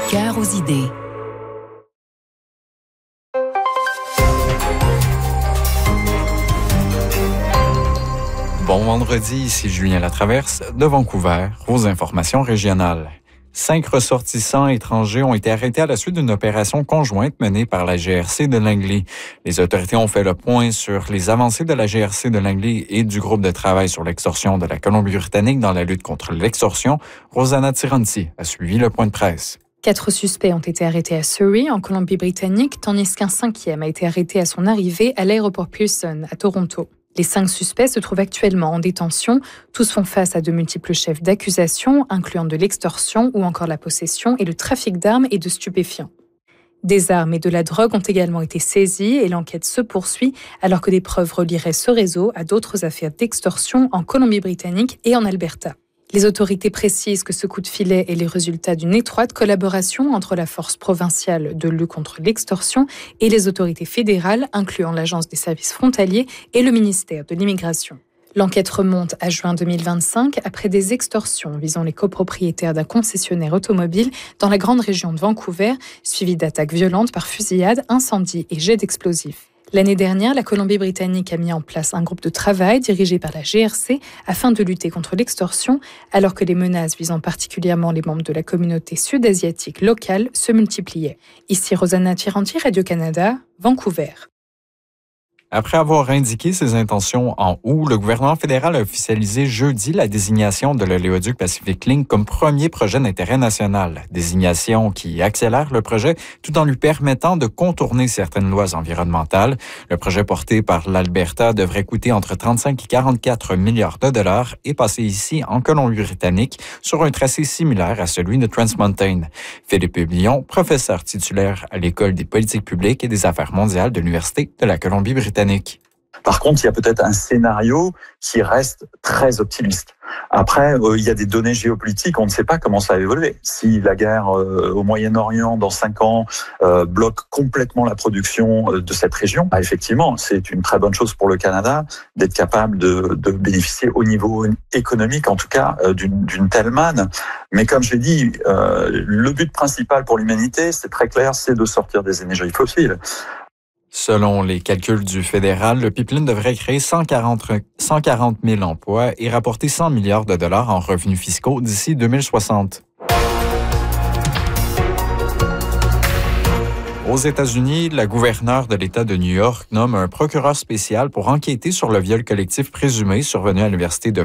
Cœur aux idées. Bon vendredi, ici Julien Latraverse de Vancouver, aux informations régionales. 5 ressortissants étrangers ont été arrêtés à la suite d'une opération conjointe menée par la GRC de Langley. Les autorités ont fait le point sur les avancées de la GRC de Langley et du groupe de travail sur l'extorsion de la Colombie-Britannique dans la lutte contre l'extorsion. Rosanna Tiranti a suivi le point de presse. 4 suspects ont été arrêtés à Surrey, en Colombie-Britannique, tandis qu'un 5e a été arrêté à son arrivée à l'aéroport Pearson, à Toronto. Les 5 suspects se trouvent actuellement en détention. Tous font face à de multiples chefs d'accusation, incluant de l'extorsion ou encore la possession et le trafic d'armes et de stupéfiants. Des armes et de la drogue ont également été saisies et l'enquête se poursuit alors que des preuves relieraient ce réseau à d'autres affaires d'extorsion en Colombie-Britannique et en Alberta. Les autorités précisent que ce coup de filet est le résultat d'une étroite collaboration entre la force provinciale de lutte contre l'extorsion et les autorités fédérales, incluant l'Agence des services frontaliers et le ministère de l'Immigration. L'enquête remonte à juin 2025 après des extorsions visant les copropriétaires d'un concessionnaire automobile dans la grande région de Vancouver, suivies d'attaques violentes par fusillade, incendies et jets d'explosifs. L'année dernière, la Colombie-Britannique a mis en place un groupe de travail dirigé par la GRC afin de lutter contre l'extorsion, alors que les menaces visant particulièrement les membres de la communauté sud-asiatique locale se multipliaient. Ici Rosanna Tiranti, Radio-Canada, Vancouver. Après avoir indiqué ses intentions en août, le gouvernement fédéral a officialisé jeudi la désignation de l'Oléoduc Pacific Link comme premier projet d'intérêt national. Désignation qui accélère le projet tout en lui permettant de contourner certaines lois environnementales. Le projet porté par l'Alberta devrait coûter entre 35 et 44 milliards de dollars et passer ici en Colombie-Britannique sur un tracé similaire à celui de Trans Mountain. Philippe Hublion, professeur titulaire à l'École des politiques publiques et des affaires mondiales de l'Université de la Colombie-Britannique. Par contre, il y a peut-être un scénario qui reste très optimiste. Après, il y a des données géopolitiques, on ne sait pas comment ça va évoluer. Si la guerre au Moyen-Orient, dans 5 ans, bloque complètement la production de cette région, effectivement, c'est une très bonne chose pour le Canada d'être capable de bénéficier au niveau économique, en tout cas, d'une telle manne. Mais comme je l'ai dit, le but principal pour l'humanité, c'est très clair, c'est de sortir des énergies fossiles. Selon les calculs du fédéral, le pipeline devrait créer 140 000 emplois et rapporter 100 milliards de dollars en revenus fiscaux d'ici 2060. Aux États-Unis, la gouverneure de l'État de New York nomme un procureur spécial pour enquêter sur le viol collectif présumé survenu à l'Université de